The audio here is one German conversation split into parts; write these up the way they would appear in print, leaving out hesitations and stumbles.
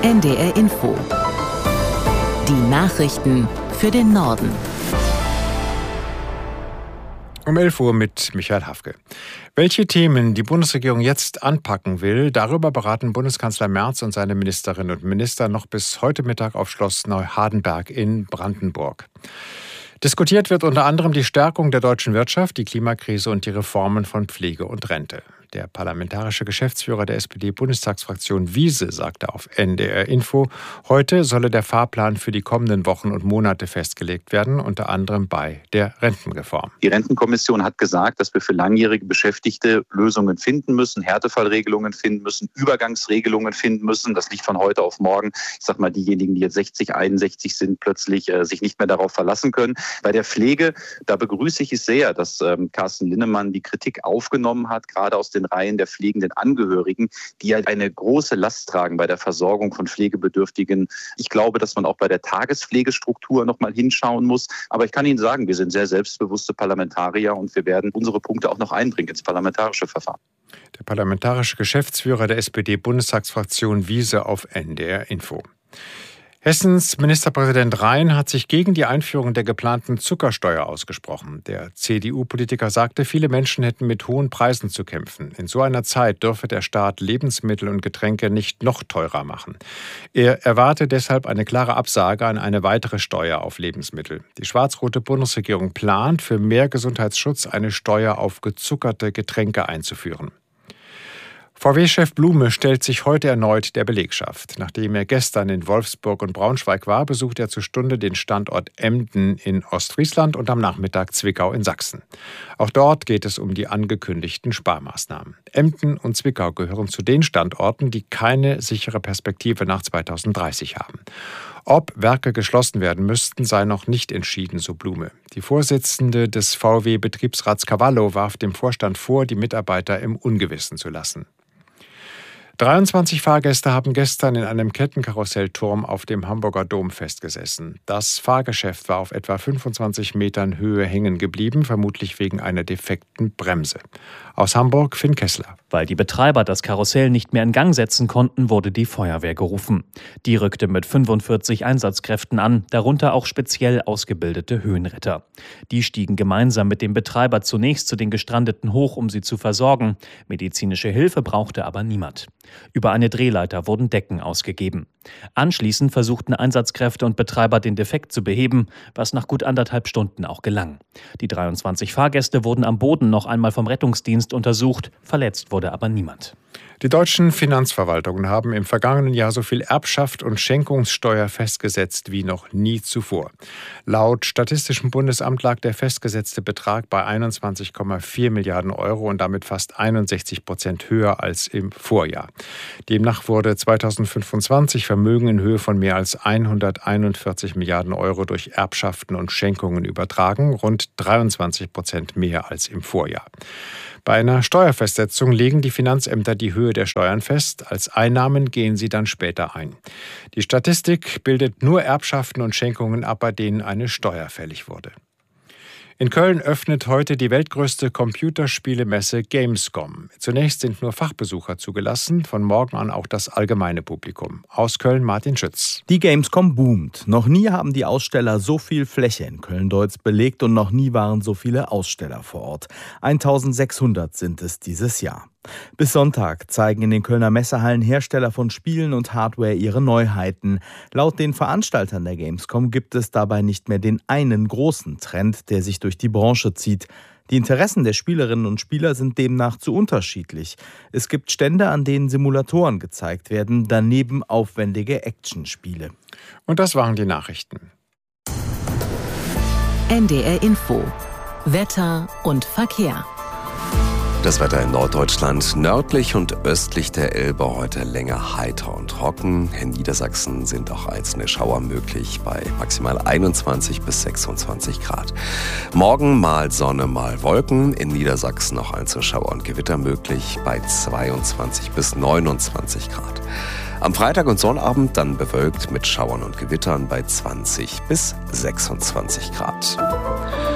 NDR Info. Die Nachrichten für den Norden. Um 11 Uhr mit Michael Hafke. Welche Themen die Bundesregierung jetzt anpacken will, darüber beraten Bundeskanzler Merz und seine Ministerinnen und Minister noch bis heute Mittag auf Schloss Neuhardenberg in Brandenburg. Diskutiert wird unter anderem die Stärkung der deutschen Wirtschaft, die Klimakrise und die Reformen von Pflege und Rente. Der parlamentarische Geschäftsführer der SPD-Bundestagsfraktion Wiese sagte auf NDR Info, heute solle der Fahrplan für die kommenden Wochen und Monate festgelegt werden, unter anderem bei der Rentenreform. Die Rentenkommission hat gesagt, dass wir für langjährige Beschäftigte Lösungen finden müssen, Härtefallregelungen finden müssen, Übergangsregelungen finden müssen. Das nicht von heute auf morgen. Ich sag mal, diejenigen, die jetzt 60, 61 sind, plötzlich sich nicht mehr darauf verlassen können. Bei der Pflege, da begrüße ich es sehr, dass Carsten Linnemann die Kritik aufgenommen hat, gerade aus den Reihen der pflegenden Angehörigen, die ja eine große Last tragen bei der Versorgung von Pflegebedürftigen. Ich glaube, dass man auch bei der Tagespflegestruktur noch mal hinschauen muss. Aber ich kann Ihnen sagen, wir sind sehr selbstbewusste Parlamentarier und wir werden unsere Punkte auch noch einbringen ins parlamentarische Verfahren. Der parlamentarische Geschäftsführer der SPD-Bundestagsfraktion Wiese auf NDR Info. Hessens Ministerpräsident Rhein hat sich gegen die Einführung der geplanten Zuckersteuer ausgesprochen. Der CDU-Politiker sagte, viele Menschen hätten mit hohen Preisen zu kämpfen. In so einer Zeit dürfe der Staat Lebensmittel und Getränke nicht noch teurer machen. Er erwarte deshalb eine klare Absage an eine weitere Steuer auf Lebensmittel. Die schwarz-rote Bundesregierung plant, für mehr Gesundheitsschutz eine Steuer auf gezuckerte Getränke einzuführen. VW-Chef Blume stellt sich heute erneut der Belegschaft. Nachdem er gestern in Wolfsburg und Braunschweig war, besucht er zur Stunde den Standort Emden in Ostfriesland und am Nachmittag Zwickau in Sachsen. Auch dort geht es um die angekündigten Sparmaßnahmen. Emden und Zwickau gehören zu den Standorten, die keine sichere Perspektive nach 2030 haben. Ob Werke geschlossen werden müssten, sei noch nicht entschieden, so Blume. Die Vorsitzende des VW-Betriebsrats Cavallo warf dem Vorstand vor, die Mitarbeiter im Ungewissen zu lassen. 23 Fahrgäste haben gestern in einem Kettenkarussellturm auf dem Hamburger Dom festgesessen. Das Fahrgeschäft war auf etwa 25 Metern Höhe hängen geblieben, vermutlich wegen einer defekten Bremse. Aus Hamburg Finn Kessler. Weil die Betreiber das Karussell nicht mehr in Gang setzen konnten, wurde die Feuerwehr gerufen. Die rückte mit 45 Einsatzkräften an, darunter auch speziell ausgebildete Höhenretter. Die stiegen gemeinsam mit dem Betreiber zunächst zu den Gestrandeten hoch, um sie zu versorgen. Medizinische Hilfe brauchte aber niemand. Über eine Drehleiter wurden Decken ausgegeben. Anschließend versuchten Einsatzkräfte und Betreiber den Defekt zu beheben, was nach gut 1,5 Stunden auch gelang. Die 23 Fahrgäste wurden am Boden noch einmal vom Rettungsdienst untersucht, verletzt wurde aber niemand. Die deutschen Finanzverwaltungen haben im vergangenen Jahr so viel Erbschaft und Schenkungssteuer festgesetzt wie noch nie zuvor. Laut Statistischem Bundesamt lag der festgesetzte Betrag bei 21,4 Milliarden Euro und damit fast 61% höher als im Vorjahr. Demnach wurde 2025 Vermögen in Höhe von mehr als 141 Milliarden Euro durch Erbschaften und Schenkungen übertragen, rund 23% mehr als im Vorjahr. Bei einer Steuerfestsetzung legen die Finanzämter die Höhe der Steuern fest. Als Einnahmen gehen sie dann später ein. Die Statistik bildet nur Erbschaften und Schenkungen ab, bei denen eine Steuer fällig wurde. In Köln öffnet heute die weltgrößte Computerspielemesse Gamescom. Zunächst sind nur Fachbesucher zugelassen, von morgen an auch das allgemeine Publikum. Aus Köln Martin Schütz. Die Gamescom boomt. Noch nie haben die Aussteller so viel Fläche in Köln-Deutz belegt und noch nie waren so viele Aussteller vor Ort. 1600 sind es dieses Jahr. Bis Sonntag zeigen in den Kölner Messehallen Hersteller von Spielen und Hardware ihre Neuheiten. Laut den Veranstaltern der Gamescom gibt es dabei nicht mehr den einen großen Trend, der sich durch die Branche zieht. Die Interessen der Spielerinnen und Spieler sind demnach zu unterschiedlich. Es gibt Stände, an denen Simulatoren gezeigt werden, daneben aufwendige Actionspiele. Und das waren die Nachrichten. NDR Info. Wetter und Verkehr. Das Wetter in Norddeutschland, nördlich und östlich der Elbe heute länger heiter und trocken. In Niedersachsen sind auch einzelne Schauer möglich bei maximal 21 bis 26 Grad. Morgen mal Sonne, mal Wolken. In Niedersachsen auch einzelne Schauer und Gewitter möglich bei 22 bis 29 Grad. Am Freitag und Sonnabend dann bewölkt mit Schauern und Gewittern bei 20 bis 26 Grad.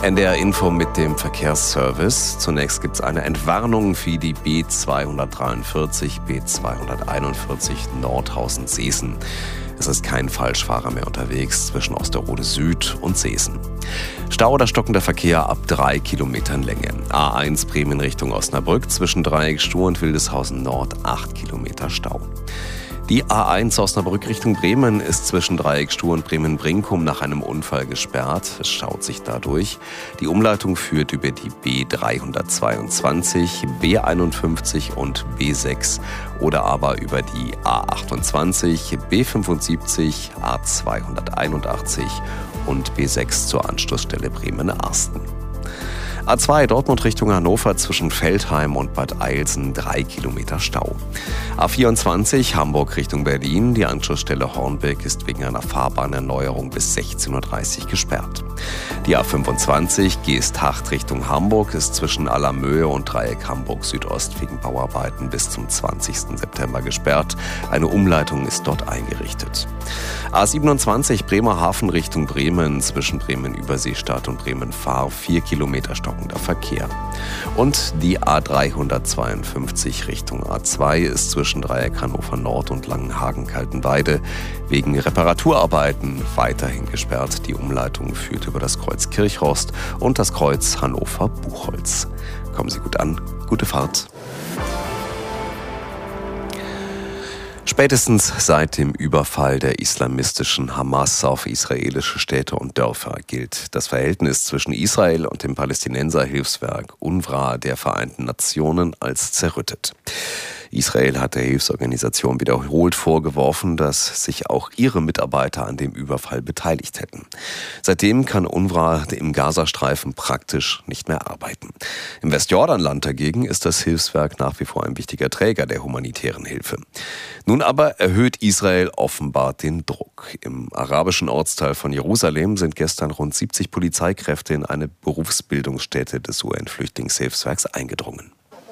NDR Info mit dem Verkehrsservice. Zunächst gibt es eine Entwarnung für die B243, B241 Nordhausen-Seesen. Es ist kein Falschfahrer mehr unterwegs zwischen Osterode Süd und Seesen. Stau oder stockender Verkehr ab 3 Kilometern Länge. A1 Bremen Richtung Osnabrück zwischen Dreieck Stur und Wildeshausen Nord 8 Kilometer Stau. Die A1 Osnabrück Richtung Bremen ist zwischen Dreieck Stur und Bremen-Brinkum nach einem Unfall gesperrt. Es staut sich dadurch. Die Umleitung führt über die B322, B51 und B6 oder aber über die A28, B75, A281 und B6 zur Anschlussstelle Bremen-Arsten. A2 Dortmund Richtung Hannover zwischen Veltheim und Bad Eilsen 3 Kilometer Stau. A24 Hamburg Richtung Berlin. Die Anschlussstelle Hornbeck ist wegen einer Fahrbahnerneuerung bis 16.30 Uhr gesperrt. Die A25 Geesthacht Richtung Hamburg ist zwischen Allermöhe und Dreieck Hamburg Südost wegen Bauarbeiten bis zum 20. September gesperrt. Eine Umleitung ist dort eingerichtet. A27 Bremerhaven Richtung Bremen zwischen Bremen-Überseestadt und Bremen-Fahr 4 Kilometer stockender Verkehr. Und die A352 Richtung A2 ist zwischen Dreieck Hannover Nord und Langenhagen-Kaltenweide wegen Reparaturarbeiten weiterhin gesperrt. Die Umleitung führt über das Kreuz Kirchhorst und das Kreuz Hannover-Buchholz. Kommen Sie gut an, gute Fahrt. Spätestens seit dem Überfall der islamistischen Hamas auf israelische Städte und Dörfer gilt das Verhältnis zwischen Israel und dem Palästinenserhilfswerk UNRWA der Vereinten Nationen als zerrüttet. Israel hat der Hilfsorganisation wiederholt vorgeworfen, dass sich auch ihre Mitarbeiter an dem Überfall beteiligt hätten. Seitdem kann UNRWA im Gazastreifen praktisch nicht mehr arbeiten. Im Westjordanland dagegen ist das Hilfswerk nach wie vor ein wichtiger Träger der humanitären Hilfe. Nun aber erhöht Israel offenbar den Druck. Im arabischen Ortsteil von Jerusalem sind gestern rund 70 Polizeikräfte in eine Berufsbildungsstätte des UN-Flüchtlingshilfswerks eingedrungen.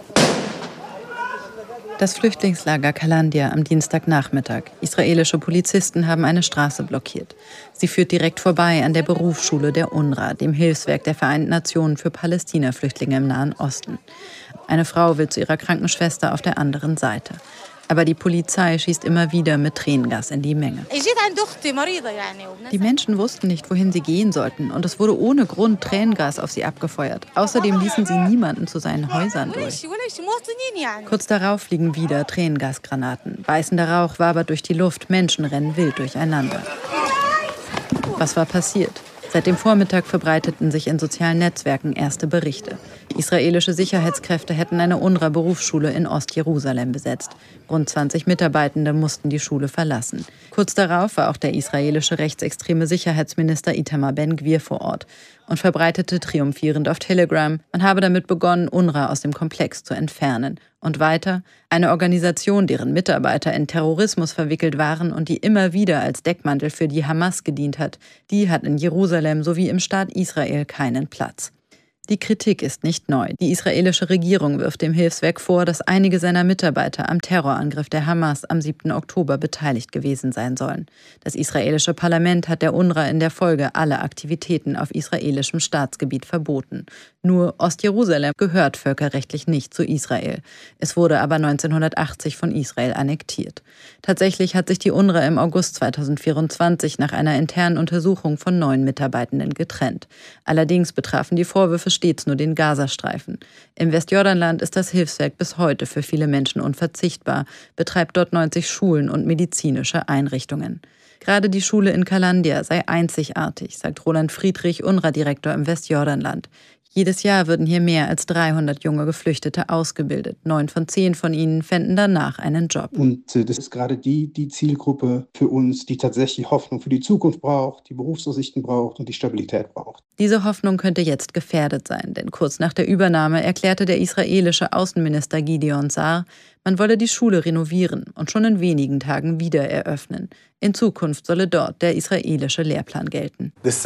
Das Flüchtlingslager Kalandia am Dienstagnachmittag. Israelische Polizisten haben eine Straße blockiert. Sie führt direkt vorbei an der Berufsschule der UNRWA, dem Hilfswerk der Vereinten Nationen für Palästina-Flüchtlinge im Nahen Osten. Eine Frau will zu ihrer Krankenschwester auf der anderen Seite. Aber die Polizei schießt immer wieder mit Tränengas in die Menge. Die Menschen wussten nicht, wohin sie gehen sollten. Und es wurde ohne Grund Tränengas auf sie abgefeuert. Außerdem ließen sie niemanden zu seinen Häusern durch. Kurz darauf fliegen wieder Tränengasgranaten. Beißender Rauch wabert durch die Luft. Menschen rennen wild durcheinander. Was war passiert? Seit dem Vormittag verbreiteten sich in sozialen Netzwerken erste Berichte. Israelische Sicherheitskräfte hätten eine UNRWA-Berufsschule in Ostjerusalem besetzt. Rund 20 Mitarbeitende mussten die Schule verlassen. Kurz darauf war auch der israelische rechtsextreme Sicherheitsminister Itamar Ben-Gvir vor Ort und verbreitete triumphierend auf Telegram, man habe damit begonnen, UNRWA aus dem Komplex zu entfernen. Und weiter, eine Organisation, deren Mitarbeiter in Terrorismus verwickelt waren und die immer wieder als Deckmantel für die Hamas gedient hat, die hat in Jerusalem sowie im Staat Israel keinen Platz. Die Kritik ist nicht neu. Die israelische Regierung wirft dem Hilfswerk vor, dass einige seiner Mitarbeiter am Terrorangriff der Hamas am 7. Oktober beteiligt gewesen sein sollen. Das israelische Parlament hat der UNRWA in der Folge alle Aktivitäten auf israelischem Staatsgebiet verboten. Nur Ostjerusalem gehört völkerrechtlich nicht zu Israel. Es wurde aber 1980 von Israel annektiert. Tatsächlich hat sich die UNRWA im August 2024 nach einer internen Untersuchung von 9 Mitarbeitenden getrennt. Allerdings betrafen die Vorwürfe stets nur den Gazastreifen. Im Westjordanland ist das Hilfswerk bis heute für viele Menschen unverzichtbar, betreibt dort 90 Schulen und medizinische Einrichtungen. Gerade die Schule in Kalandia sei einzigartig, sagt Roland Friedrich, UNRWA-Direktor im Westjordanland. Jedes Jahr würden hier mehr als 300 junge Geflüchtete ausgebildet. 9 von 10 von ihnen fänden danach einen Job. Und das ist gerade die Zielgruppe für uns, die tatsächlich Hoffnung für die Zukunft braucht, die Berufsaussichten braucht und die Stabilität braucht. Diese Hoffnung könnte jetzt gefährdet sein, denn kurz nach der Übernahme erklärte der israelische Außenminister Gideon Sa'ar, man wolle die Schule renovieren und schon in wenigen Tagen wieder eröffnen. In Zukunft solle dort der israelische Lehrplan gelten. Das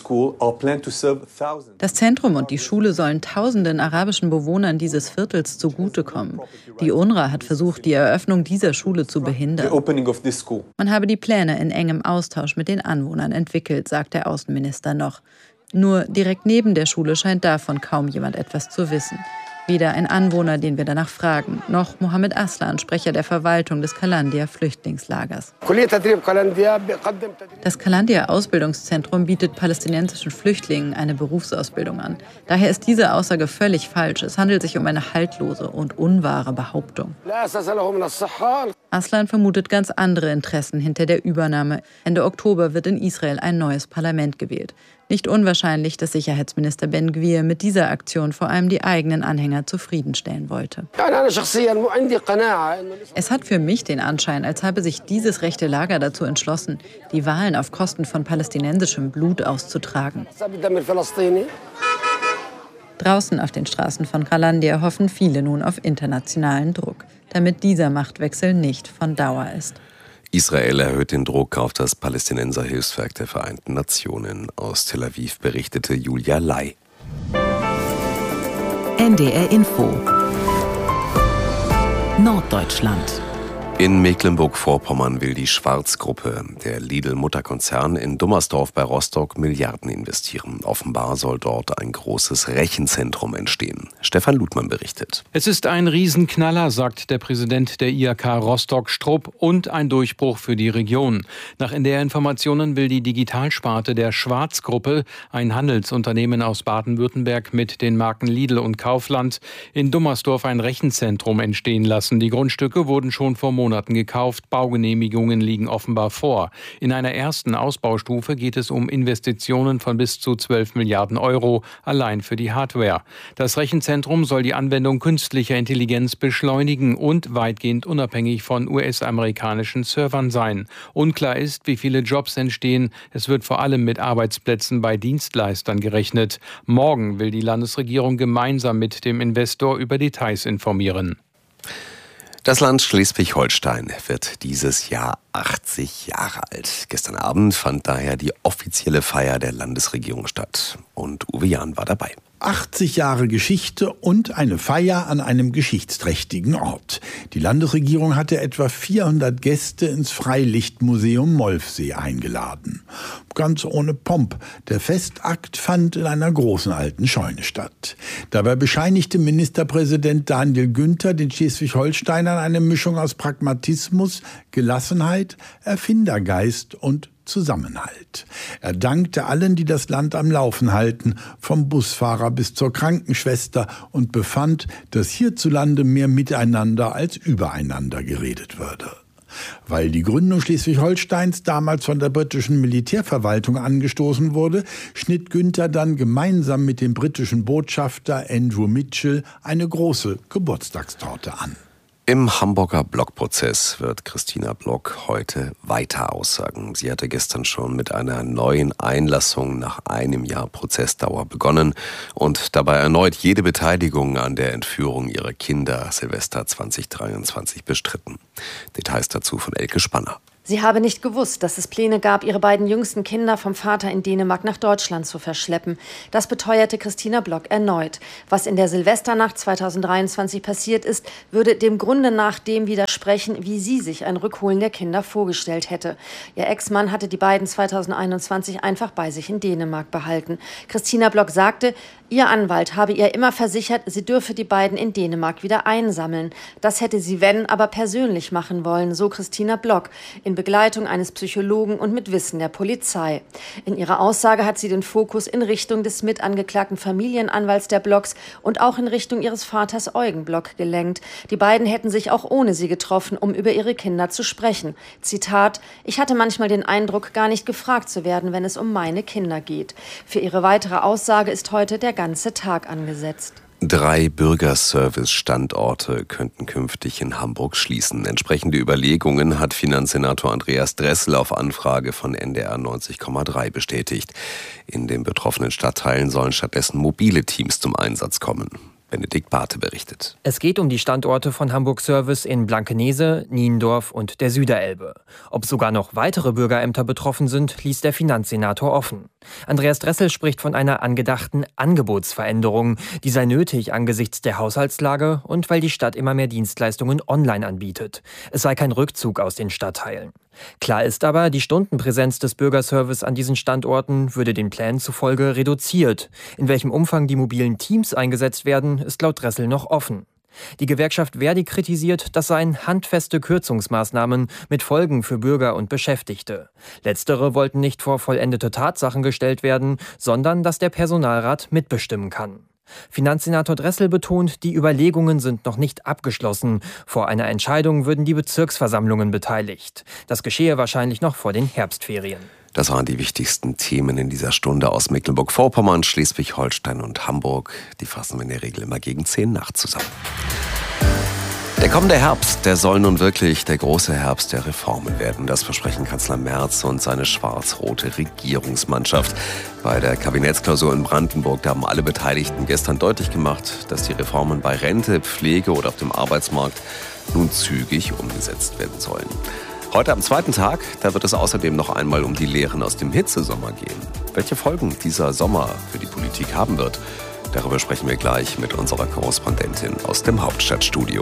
Zentrum und die Schule sollen tausenden arabischen Bewohnern dieses Viertels zugutekommen. Die UNRWA hat versucht, die Eröffnung dieser Schule zu behindern. Man habe die Pläne in engem Austausch mit den Anwohnern entwickelt, sagt der Außenminister noch. Nur direkt neben der Schule scheint davon kaum jemand etwas zu wissen. Weder ein Anwohner, den wir danach fragen, noch Mohammed Aslan, Sprecher der Verwaltung des Qalandia-Flüchtlingslagers. Das Qalandia-Ausbildungszentrum bietet palästinensischen Flüchtlingen eine Berufsausbildung an. Daher ist diese Aussage völlig falsch. Es handelt sich um eine haltlose und unwahre Behauptung. Aslan vermutet ganz andere Interessen hinter der Übernahme. Ende Oktober wird in Israel ein neues Parlament gewählt. Nicht unwahrscheinlich, dass Sicherheitsminister Ben Gvir mit dieser Aktion vor allem die eigenen Anhänger zufriedenstellen wollte. Es hat für mich den Anschein, als habe sich dieses rechte Lager dazu entschlossen, die Wahlen auf Kosten von palästinensischem Blut auszutragen. Draußen auf den Straßen von Qalandia hoffen viele nun auf internationalen Druck, damit dieser Machtwechsel nicht von Dauer ist. Israel erhöht den Druck auf das Palästinenser-Hilfswerk der Vereinten Nationen. Aus Tel Aviv berichtete Julia Lai. NDR Info Norddeutschland. In Mecklenburg-Vorpommern will die Schwarz-Gruppe, der Lidl-Mutterkonzern, in Dummersdorf bei Rostock Milliarden investieren. Offenbar soll dort ein großes Rechenzentrum entstehen. Stefan Ludmann berichtet. Es ist ein Riesenknaller, sagt der Präsident der IHK Rostock Strupp, und ein Durchbruch für die Region. Nach NDR-Informationen will die Digitalsparte der Schwarz-Gruppe, ein Handelsunternehmen aus Baden-Württemberg mit den Marken Lidl und Kaufland, in Dummersdorf ein Rechenzentrum entstehen lassen. Die Grundstücke wurden schon vor Monaten gekauft. Baugenehmigungen liegen offenbar vor. In einer ersten Ausbaustufe geht es um Investitionen von bis zu 12 Milliarden Euro allein für die Hardware. Das Rechenzentrum soll die Anwendung künstlicher Intelligenz beschleunigen und weitgehend unabhängig von US-amerikanischen Servern sein. Unklar ist, wie viele Jobs entstehen. Es wird vor allem mit Arbeitsplätzen bei Dienstleistern gerechnet. Morgen will die Landesregierung gemeinsam mit dem Investor über Details informieren. Das Land Schleswig-Holstein wird dieses Jahr 80 Jahre alt. Gestern Abend fand daher die offizielle Feier der Landesregierung statt. Und Uwe Jahn war dabei. 80 Jahre Geschichte und eine Feier an einem geschichtsträchtigen Ort. Die Landesregierung hatte etwa 400 Gäste ins Freilichtmuseum Molfsee eingeladen. Ganz ohne Pomp. Der Festakt fand in einer großen alten Scheune statt. Dabei bescheinigte Ministerpräsident Daniel Günther den Schleswig-Holsteinern eine Mischung aus Pragmatismus, Gelassenheit, Erfindergeist und Zusammenhalt. Er dankte allen, die das Land am Laufen halten, vom Busfahrer bis zur Krankenschwester, und befand, dass hierzulande mehr miteinander als übereinander geredet würde. Weil die Gründung Schleswig-Holsteins damals von der britischen Militärverwaltung angestoßen wurde, schnitt Günther dann gemeinsam mit dem britischen Botschafter Andrew Mitchell eine große Geburtstagstorte an. Im Hamburger Blockprozess wird Christina Block heute weiter aussagen. Sie hatte gestern schon mit einer neuen Einlassung nach einem Jahr Prozessdauer begonnen und dabei erneut jede Beteiligung an der Entführung ihrer Kinder Silvester 2023 bestritten. Details dazu von Elke Spanner. Sie habe nicht gewusst, dass es Pläne gab, ihre beiden jüngsten Kinder vom Vater in Dänemark nach Deutschland zu verschleppen. Das beteuerte Christina Block erneut. Was in der Silvesternacht 2023 passiert ist, würde dem Grunde nach dem widersprechen, wie sie sich ein Rückholen der Kinder vorgestellt hätte. Ihr Ex-Mann hatte die beiden 2021 einfach bei sich in Dänemark behalten. Christina Block sagte, ihr Anwalt habe ihr immer versichert, sie dürfe die beiden in Dänemark wieder einsammeln. Das hätte sie, wenn, aber persönlich machen wollen, so Christina Block, in Begleitung eines Psychologen und mit Wissen der Polizei. In ihrer Aussage hat sie den Fokus in Richtung des mitangeklagten Familienanwalts der Blocks und auch in Richtung ihres Vaters Eugen Block gelenkt. Die beiden hätten sich auch ohne sie getroffen, um über ihre Kinder zu sprechen. Zitat: Ich hatte manchmal den Eindruck, gar nicht gefragt zu werden, wenn es um meine Kinder geht. Für ihre weitere Aussage ist heute der ganze Tag angesetzt. 3 Bürgerservice-Standorte könnten künftig in Hamburg schließen. Entsprechende Überlegungen hat Finanzsenator Andreas Dressel auf Anfrage von NDR 90,3 bestätigt. In den betroffenen Stadtteilen sollen stattdessen mobile Teams zum Einsatz kommen. Benedikt Barthe berichtet. Es geht um die Standorte von Hamburg Service in Blankenese, Niendorf und der Süderelbe. Ob sogar noch weitere Bürgerämter betroffen sind, ließ der Finanzsenator offen. Andreas Dressel spricht von einer angedachten Angebotsveränderung. Die sei nötig angesichts der Haushaltslage und weil die Stadt immer mehr Dienstleistungen online anbietet. Es sei kein Rückzug aus den Stadtteilen. Klar ist aber, die Stundenpräsenz des Bürgerservice an diesen Standorten würde den Plänen zufolge reduziert. In welchem Umfang die mobilen Teams eingesetzt werden, ist laut Dressel noch offen. Die Gewerkschaft Verdi kritisiert, das seien handfeste Kürzungsmaßnahmen mit Folgen für Bürger und Beschäftigte. Letztere wollten nicht vor vollendete Tatsachen gestellt werden, sondern dass der Personalrat mitbestimmen kann. Finanzsenator Dressel betont, die Überlegungen sind noch nicht abgeschlossen. Vor einer Entscheidung würden die Bezirksversammlungen beteiligt. Das geschehe wahrscheinlich noch vor den Herbstferien. Das waren die wichtigsten Themen in dieser Stunde aus Mecklenburg-Vorpommern, Schleswig-Holstein und Hamburg. Die fassen wir in der Regel immer gegen 10 nach zusammen. Der kommende Herbst, der soll nun wirklich der große Herbst der Reformen werden. Das versprechen Kanzler Merz und seine schwarz-rote Regierungsmannschaft. Bei der Kabinettsklausur in Brandenburg, da haben alle Beteiligten gestern deutlich gemacht, dass die Reformen bei Rente, Pflege oder auf dem Arbeitsmarkt nun zügig umgesetzt werden sollen. Heute am zweiten Tag, da wird es außerdem noch einmal um die Lehren aus dem Hitzesommer gehen. Welche Folgen dieser Sommer für die Politik haben wird, darüber sprechen wir gleich mit unserer Korrespondentin aus dem Hauptstadtstudio.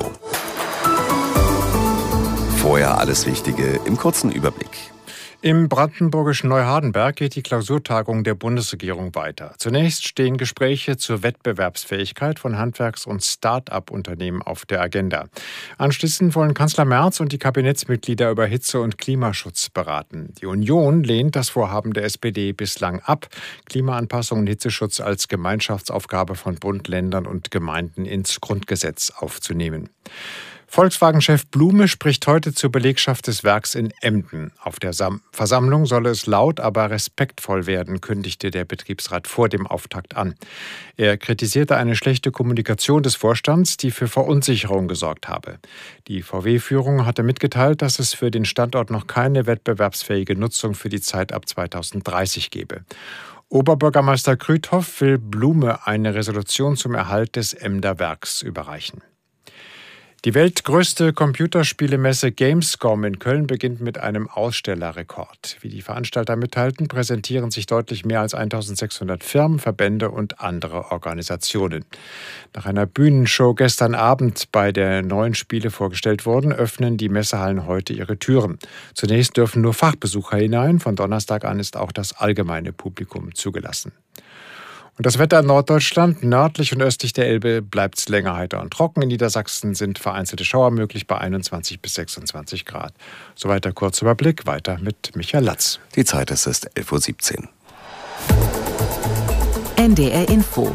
Vorher alles Wichtige im kurzen Überblick. Im brandenburgischen Neuhardenberg geht die Klausurtagung der Bundesregierung weiter. Zunächst stehen Gespräche zur Wettbewerbsfähigkeit von Handwerks- und Start-up-Unternehmen auf der Agenda. Anschließend wollen Kanzler Merz und die Kabinettsmitglieder über Hitze- und Klimaschutz beraten. Die Union lehnt das Vorhaben der SPD bislang ab, Klimaanpassung und Hitzeschutz als Gemeinschaftsaufgabe von Bund, Ländern und Gemeinden ins Grundgesetz aufzunehmen. Volkswagen-Chef Blume spricht heute zur Belegschaft des Werks in Emden. Auf der Versammlung solle es laut, aber respektvoll werden, kündigte der Betriebsrat vor dem Auftakt an. Er kritisierte eine schlechte Kommunikation des Vorstands, die für Verunsicherung gesorgt habe. Die VW-Führung hatte mitgeteilt, dass es für den Standort noch keine wettbewerbsfähige Nutzung für die Zeit ab 2030 gebe. Oberbürgermeister Krüthoff will Blume eine Resolution zum Erhalt des Emder Werks überreichen. Die weltgrößte Computerspielemesse Gamescom in Köln beginnt mit einem Ausstellerrekord. Wie die Veranstalter mitteilten, präsentieren sich deutlich mehr als 1600 Firmen, Verbände und andere Organisationen. Nach einer Bühnenshow gestern Abend, bei der 9 Spiele vorgestellt wurden, öffnen die Messehallen heute ihre Türen. Zunächst dürfen nur Fachbesucher hinein, von Donnerstag an ist auch das allgemeine Publikum zugelassen. Und das Wetter in Norddeutschland, nördlich und östlich der Elbe, bleibt es länger heiter und trocken. In Niedersachsen sind vereinzelte Schauer möglich bei 21 bis 26 Grad. Soweit der Kurzüberblick. Weiter mit Michael Latz. Die Zeit ist 11:17 Uhr. NDR Info.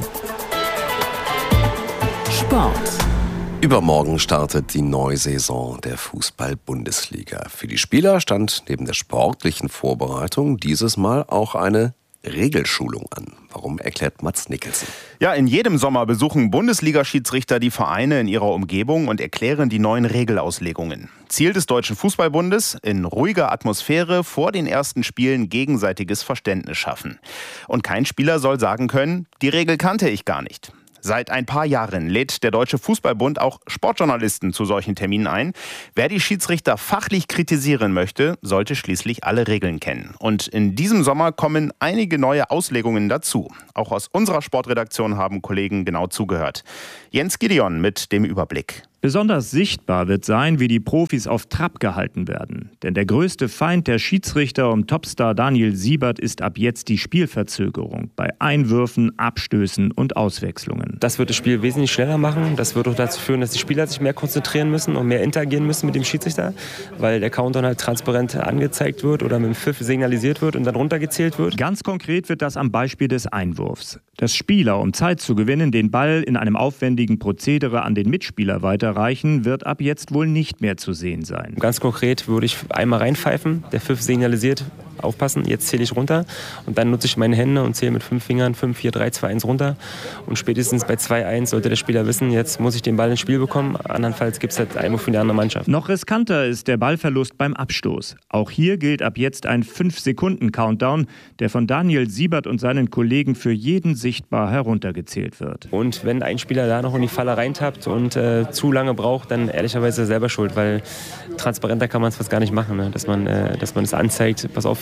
Sport. Übermorgen startet die neue Saison der Fußball-Bundesliga. Für die Spieler stand neben der sportlichen Vorbereitung dieses Mal auch eine Regelschulung an. Warum, erklärt Mats Nicholson. Ja, in jedem Sommer besuchen Bundesliga-Schiedsrichter die Vereine in ihrer Umgebung und erklären die neuen Regelauslegungen. Ziel des Deutschen Fußballbundes: in ruhiger Atmosphäre vor den ersten Spielen gegenseitiges Verständnis schaffen. Und kein Spieler soll sagen können, die Regel kannte ich gar nicht. Seit ein paar Jahren lädt der Deutsche Fußballbund auch Sportjournalisten zu solchen Terminen ein. Wer die Schiedsrichter fachlich kritisieren möchte, sollte schließlich alle Regeln kennen. Und in diesem Sommer kommen einige neue Auslegungen dazu. Auch aus unserer Sportredaktion haben Kollegen genau zugehört. Jens Gideon mit dem Überblick. Besonders sichtbar wird sein, wie die Profis auf Trab gehalten werden. Denn der größte Feind der Schiedsrichter um Topstar Daniel Siebert ist ab jetzt die Spielverzögerung bei Einwürfen, Abstößen und Auswechslungen. Das wird das Spiel wesentlich schneller machen. Das wird auch dazu führen, dass die Spieler sich mehr konzentrieren müssen und mehr interagieren müssen mit dem Schiedsrichter, weil der Countdown halt transparent angezeigt wird oder mit dem Pfiff signalisiert wird und dann runtergezählt wird. Ganz konkret wird das am Beispiel des Einwurfs. Dass Spieler, um Zeit zu gewinnen, den Ball in einem aufwendigen Prozedere an den Mitspieler weiterreichen, wird ab jetzt wohl nicht mehr zu sehen sein. Ganz konkret würde ich einmal reinpfeifen, der Pfiff signalisiert, aufpassen, jetzt zähle ich runter und dann nutze ich meine Hände und zähle mit 5 Fingern 5, 4, 3, 2, 1 runter und spätestens bei 2-1 sollte der Spieler wissen, jetzt muss ich den Ball ins Spiel bekommen, andernfalls gibt es halt Einwurf für die andere Mannschaft. Noch riskanter ist der Ballverlust beim Abstoß. Auch hier gilt ab jetzt ein 5-Sekunden-Countdown, der von Daniel Siebert und seinen Kollegen für jeden sichtbar heruntergezählt wird. Und wenn ein Spieler da noch in die Falle reintappt und zu lange braucht, dann ehrlicherweise selber schuld, weil transparenter kann man es fast gar nicht machen, ne? dass man es anzeigt, pass auf Freunde,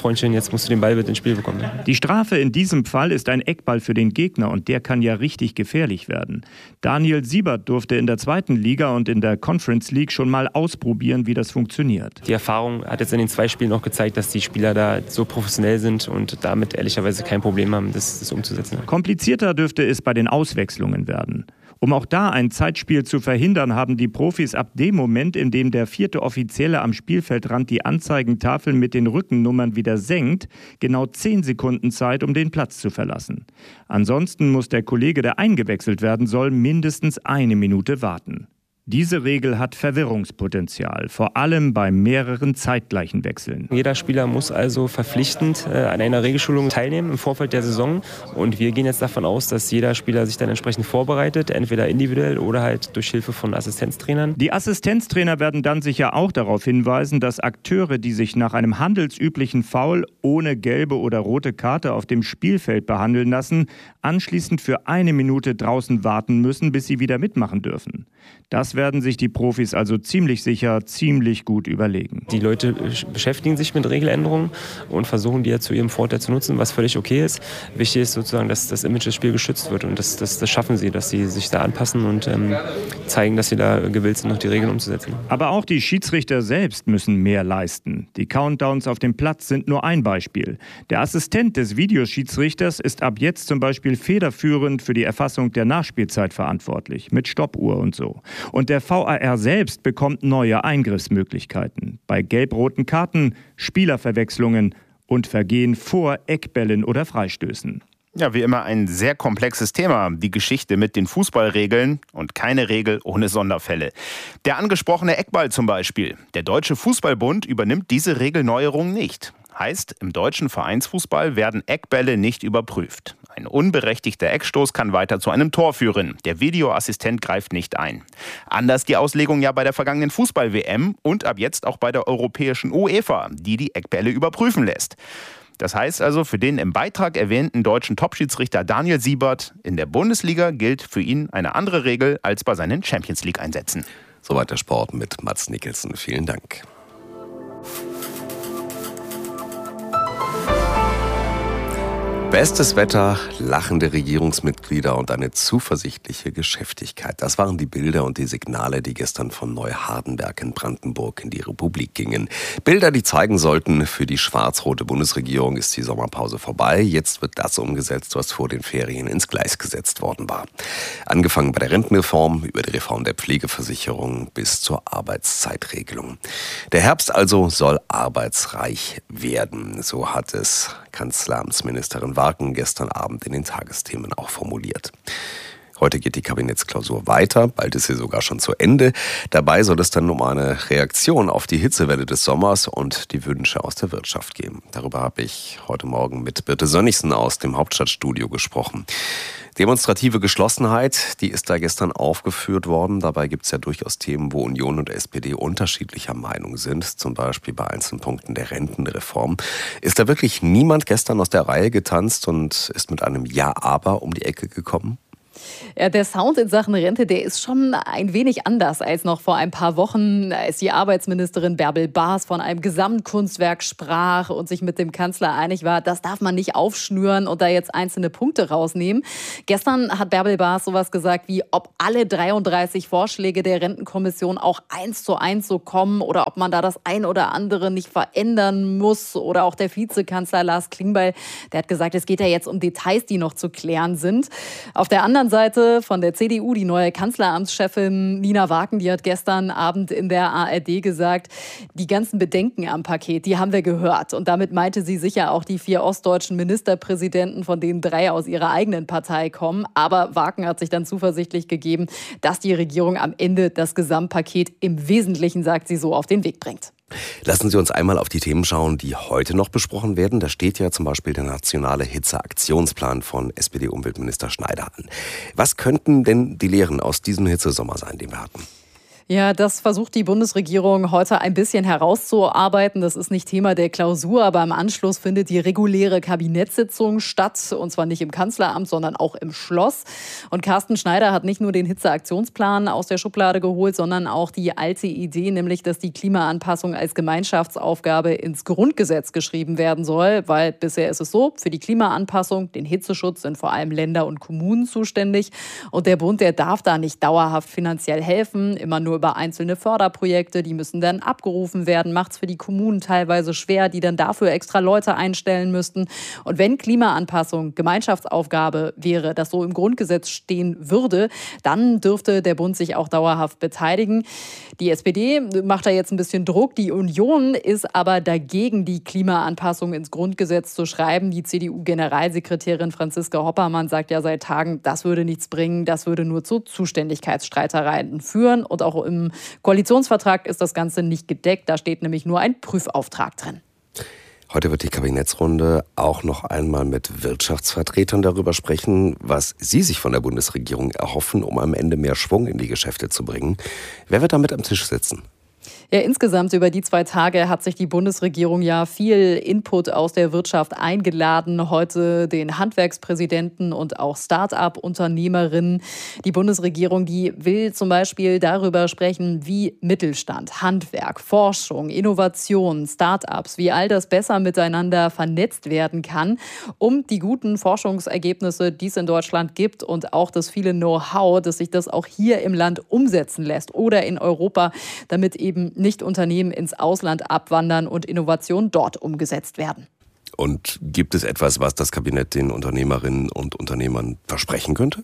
Freundchen, jetzt musst du den Ball bitte ins Spiel bekommen. Die Strafe in diesem Fall ist ein Eckball für den Gegner und der kann ja richtig gefährlich werden. Daniel Siebert durfte in der 2. Liga und in der Conference League schon mal ausprobieren, wie das funktioniert. Die Erfahrung hat jetzt in den 2 Spielen noch gezeigt, dass die Spieler da so professionell sind und damit ehrlicherweise kein Problem haben, das umzusetzen. Komplizierter dürfte es bei den Auswechslungen werden. Um auch da ein Zeitspiel zu verhindern, haben die Profis ab dem Moment, in dem der 4. Offizielle am Spielfeldrand die Anzeigentafel mit den Rückennummern wieder senkt, genau 10 Sekunden Zeit, um den Platz zu verlassen. Ansonsten muss der Kollege, der eingewechselt werden soll, mindestens 1 Minute warten. Diese Regel hat Verwirrungspotenzial, vor allem bei mehreren zeitgleichen Wechseln. Jeder Spieler muss also verpflichtend an einer Regelschulung teilnehmen im Vorfeld der Saison. Und wir gehen jetzt davon aus, dass jeder Spieler sich dann entsprechend vorbereitet, entweder individuell oder halt durch Hilfe von Assistenztrainern. Die Assistenztrainer werden dann sicher auch darauf hinweisen, dass Akteure, die sich nach einem handelsüblichen Foul ohne gelbe oder rote Karte auf dem Spielfeld behandeln lassen, anschließend für 1 Minute draußen warten müssen, bis sie wieder mitmachen dürfen. Das werden sich die Profis also ziemlich sicher, ziemlich gut überlegen. Die Leute beschäftigen sich mit Regeländerungen und versuchen, die ja zu ihrem Vorteil zu nutzen, was völlig okay ist. Wichtig ist sozusagen, dass das Image des Spiels geschützt wird und das schaffen sie, dass sie sich da anpassen und zeigen, dass sie da gewillt sind, noch die Regeln umzusetzen. Aber auch die Schiedsrichter selbst müssen mehr leisten. Die Countdowns auf dem Platz sind nur ein Beispiel. Der Assistent des Videoschiedsrichters ist ab jetzt zum Beispiel federführend für die Erfassung der Nachspielzeit verantwortlich, mit Stoppuhr und so. Und der VAR selbst bekommt neue Eingriffsmöglichkeiten. Bei gelb-roten Karten, Spielerverwechslungen und Vergehen vor Eckbällen oder Freistößen. Ja, wie immer ein sehr komplexes Thema, die Geschichte mit den Fußballregeln und keine Regel ohne Sonderfälle. Der angesprochene Eckball zum Beispiel. Der Deutsche Fußballbund übernimmt diese Regelneuerung nicht. Heißt, im deutschen Vereinsfußball werden Eckbälle nicht überprüft. Ein unberechtigter Eckstoß kann weiter zu einem Tor führen. Der Videoassistent greift nicht ein. Anders die Auslegung ja bei der vergangenen Fußball-WM und ab jetzt auch bei der europäischen UEFA, die Eckbälle überprüfen lässt. Das heißt also, für den im Beitrag erwähnten deutschen Topschiedsrichter Daniel Siebert in der Bundesliga gilt für ihn eine andere Regel als bei seinen Champions-League-Einsätzen. Soweit der Sport mit Mats Nicholson. Vielen Dank. Bestes Wetter, lachende Regierungsmitglieder und eine zuversichtliche Geschäftigkeit. Das waren die Bilder und die Signale, die gestern von Neuhardenberg in Brandenburg in die Republik gingen. Bilder, die zeigen sollten, für die schwarz-rote Bundesregierung ist die Sommerpause vorbei. Jetzt wird das umgesetzt, was vor den Ferien ins Gleis gesetzt worden war. Angefangen bei der Rentenreform, über die Reform der Pflegeversicherung bis zur Arbeitszeitregelung. Der Herbst also soll arbeitsreich werden. So hat es Kanzleramtsministerin Warken gestern Abend in den Tagesthemen auch formuliert. Heute geht die Kabinettsklausur weiter, bald ist sie sogar schon zu Ende. Dabei soll es dann um eine Reaktion auf die Hitzewelle des Sommers und die Wünsche aus der Wirtschaft gehen. Darüber habe ich heute Morgen mit Birte Sönnigsen aus dem Hauptstadtstudio gesprochen. Demonstrative Geschlossenheit, die ist da gestern aufgeführt worden. Dabei gibt es ja durchaus Themen, wo Union und SPD unterschiedlicher Meinung sind, zum Beispiel bei einzelnen Punkten der Rentenreform. Ist da wirklich niemand gestern aus der Reihe getanzt und ist mit einem Ja-Aber um die Ecke gekommen? Ja, der Sound in Sachen Rente, der ist schon ein wenig anders als noch vor ein paar Wochen, als die Arbeitsministerin Bärbel Baas von einem Gesamtkunstwerk sprach und sich mit dem Kanzler einig war, das darf man nicht aufschnüren und da jetzt einzelne Punkte rausnehmen. Gestern hat Bärbel Baas sowas gesagt wie, ob alle 33 Vorschläge der Rentenkommission auch 1:1 so kommen oder ob man da das ein oder andere nicht verändern muss. Oder auch der Vizekanzler Lars Klingbeil, der hat gesagt, es geht ja jetzt um Details, die noch zu klären sind. Auf der anderen Seite von der CDU, die neue Kanzleramtschefin Nina Warken, die hat gestern Abend in der ARD gesagt, die ganzen Bedenken am Paket, die haben wir gehört. Und damit meinte sie sicher auch die 4 ostdeutschen Ministerpräsidenten, von denen 3 aus ihrer eigenen Partei kommen. Aber Warken hat sich dann zuversichtlich gegeben, dass die Regierung am Ende das Gesamtpaket im Wesentlichen, sagt sie so, auf den Weg bringt. Lassen Sie uns einmal auf die Themen schauen, die heute noch besprochen werden. Da steht ja zum Beispiel der nationale Hitzeaktionsplan von SPD-Umweltminister Schneider an. Was könnten denn die Lehren aus diesem Hitzesommer sein, den wir hatten? Ja, das versucht die Bundesregierung heute ein bisschen herauszuarbeiten. Das ist nicht Thema der Klausur, aber im Anschluss findet die reguläre Kabinettssitzung statt. Und zwar nicht im Kanzleramt, sondern auch im Schloss. Und Carsten Schneider hat nicht nur den Hitzeaktionsplan aus der Schublade geholt, sondern auch die alte Idee, nämlich dass die Klimaanpassung als Gemeinschaftsaufgabe ins Grundgesetz geschrieben werden soll. Weil bisher ist es so, für die Klimaanpassung, den Hitzeschutz sind vor allem Länder und Kommunen zuständig. Und der Bund, der darf da nicht dauerhaft finanziell helfen, immer nur über einzelne Förderprojekte, die müssen dann abgerufen werden, macht es für die Kommunen teilweise schwer, die dann dafür extra Leute einstellen müssten. Und wenn Klimaanpassung Gemeinschaftsaufgabe wäre, das so im Grundgesetz stehen würde, dann dürfte der Bund sich auch dauerhaft beteiligen. Die SPD macht da jetzt ein bisschen Druck. Die Union ist aber dagegen, die Klimaanpassung ins Grundgesetz zu schreiben. Die CDU-Generalsekretärin Franziska Hoppermann sagt ja seit Tagen, das würde nichts bringen, das würde nur zu Zuständigkeitsstreitereien führen. Und auch im Koalitionsvertrag ist das Ganze nicht gedeckt. Da steht nämlich nur ein Prüfauftrag drin. Heute wird die Kabinettsrunde auch noch einmal mit Wirtschaftsvertretern darüber sprechen, was sie sich von der Bundesregierung erhoffen, um am Ende mehr Schwung in die Geschäfte zu bringen. Wer wird da mit am Tisch sitzen? Ja, insgesamt über die 2 Tage hat sich die Bundesregierung ja viel Input aus der Wirtschaft eingeladen. Heute den Handwerkspräsidenten und auch Start-up-Unternehmerinnen. Die Bundesregierung, die will zum Beispiel darüber sprechen, wie Mittelstand, Handwerk, Forschung, Innovation, Start-ups, wie all das besser miteinander vernetzt werden kann, um die guten Forschungsergebnisse, die es in Deutschland gibt und auch das viele Know-how, dass sich das auch hier im Land umsetzen lässt oder in Europa, damit eben nicht Unternehmen ins Ausland abwandern und Innovationen dort umgesetzt werden. Und gibt es etwas, was das Kabinett den Unternehmerinnen und Unternehmern versprechen könnte?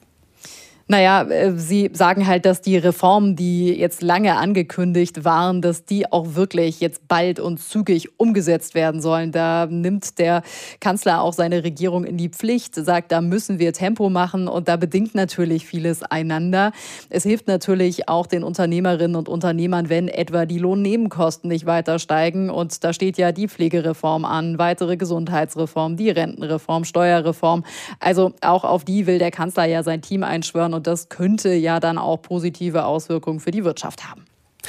Naja, sie sagen halt, dass die Reformen, die jetzt lange angekündigt waren, dass die auch wirklich jetzt bald und zügig umgesetzt werden sollen. Da nimmt der Kanzler auch seine Regierung in die Pflicht, sagt, da müssen wir Tempo machen und da bedingt natürlich vieles einander. Es hilft natürlich auch den Unternehmerinnen und Unternehmern, wenn etwa die Lohnnebenkosten nicht weiter steigen. Und da steht ja die Pflegereform an, weitere Gesundheitsreform, die Rentenreform, Steuerreform. Also auch auf die will der Kanzler ja sein Team einschwören. Und das könnte ja dann auch positive Auswirkungen für die Wirtschaft haben.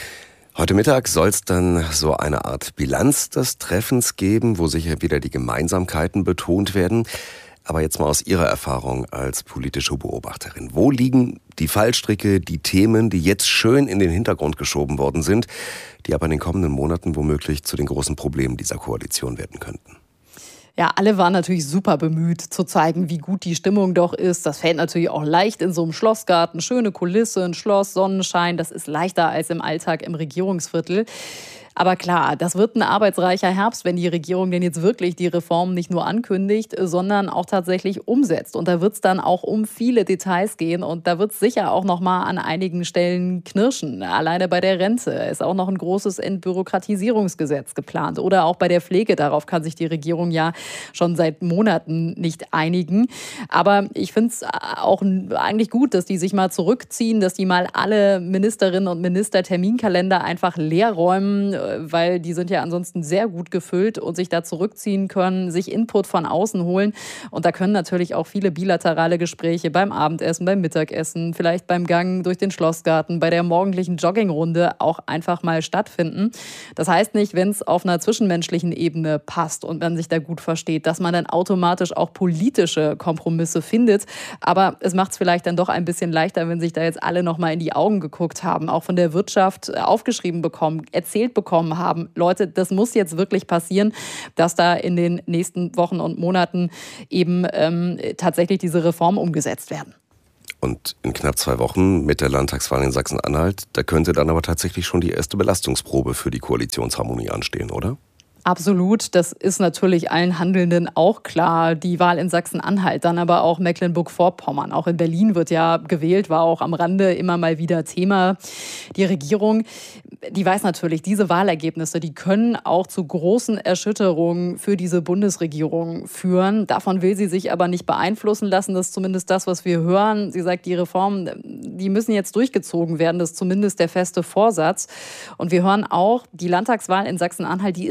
Heute Mittag soll es dann so eine Art Bilanz des Treffens geben, wo sicher wieder die Gemeinsamkeiten betont werden. Aber jetzt mal aus Ihrer Erfahrung als politische Beobachterin. Wo liegen die Fallstricke, die Themen, die jetzt schön in den Hintergrund geschoben worden sind, die aber in den kommenden Monaten womöglich zu den großen Problemen dieser Koalition werden könnten? Ja, alle waren natürlich super bemüht zu zeigen, wie gut die Stimmung doch ist. Das fällt natürlich auch leicht in so einem Schlossgarten. Schöne Kulisse, ein Schloss, Sonnenschein. Das ist leichter als im Alltag im Regierungsviertel. Aber klar, das wird ein arbeitsreicher Herbst, wenn die Regierung denn jetzt wirklich die Reformen nicht nur ankündigt, sondern auch tatsächlich umsetzt. Und da wird es dann auch um viele Details gehen und da wird es sicher auch noch mal an einigen Stellen knirschen. Alleine bei der Rente ist auch noch ein großes Entbürokratisierungsgesetz geplant oder auch bei der Pflege. Darauf kann sich die Regierung ja schon seit Monaten nicht einigen. Aber ich finde es auch eigentlich gut, dass die sich mal zurückziehen, dass die mal alle Ministerinnen und Minister Terminkalender einfach leer räumen, weil die sind ja ansonsten sehr gut gefüllt und sich da zurückziehen können, sich Input von außen holen. Und da können natürlich auch viele bilaterale Gespräche beim Abendessen, beim Mittagessen, vielleicht beim Gang durch den Schlossgarten, bei der morgendlichen Joggingrunde auch einfach mal stattfinden. Das heißt nicht, wenn es auf einer zwischenmenschlichen Ebene passt und man sich da gut versteht, dass man dann automatisch auch politische Kompromisse findet. Aber es macht es vielleicht dann doch ein bisschen leichter, wenn sich da jetzt alle noch mal in die Augen geguckt haben, auch von der Wirtschaft aufgeschrieben bekommen, erzählt bekommen haben. Leute, das muss jetzt wirklich passieren, dass da in den nächsten Wochen und Monaten eben tatsächlich diese Reformen umgesetzt werden. Und in knapp 2 Wochen mit der Landtagswahl in Sachsen-Anhalt, da könnte dann aber tatsächlich schon die erste Belastungsprobe für die Koalitionsharmonie anstehen, oder? Absolut, das ist natürlich allen Handelnden auch klar. Die Wahl in Sachsen-Anhalt, dann aber auch Mecklenburg-Vorpommern. Auch in Berlin wird ja gewählt, war auch am Rande immer mal wieder Thema. Die Regierung, die weiß natürlich, diese Wahlergebnisse, die können auch zu großen Erschütterungen für diese Bundesregierung führen. Davon will sie sich aber nicht beeinflussen lassen. Das ist zumindest das, was wir hören. Sie sagt, die Reformen, die müssen jetzt durchgezogen werden. Das ist zumindest der feste Vorsatz. Und wir hören auch, die Landtagswahl in Sachsen-Anhalt, die ist natürlich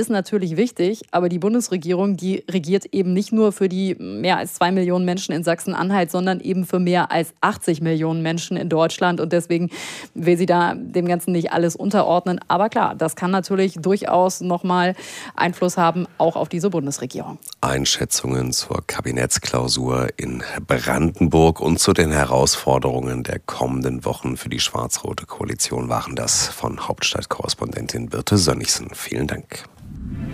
natürlich wichtig, aber die Bundesregierung, die regiert eben nicht nur für die mehr als 2 Millionen Menschen in Sachsen-Anhalt, sondern eben für mehr als 80 Millionen Menschen in Deutschland. Und deswegen will sie da dem Ganzen nicht alles unterordnen. Aber klar, das kann natürlich durchaus nochmal Einfluss haben, auch auf diese Bundesregierung. Einschätzungen zur Kabinettsklausur in Brandenburg und zu den Herausforderungen der kommenden Wochen für die schwarz-rote Koalition waren das von Hauptstadtkorrespondentin Birte Sönnigsen. Vielen Dank.